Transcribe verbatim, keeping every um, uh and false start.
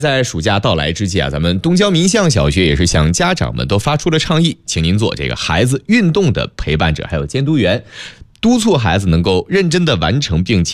在暑假到来之际啊，咱们东郊民巷小学也是向家长们都发出了倡议，请您做这个孩子运动的陪伴者还有监督员，督促孩子能够认真的完成并且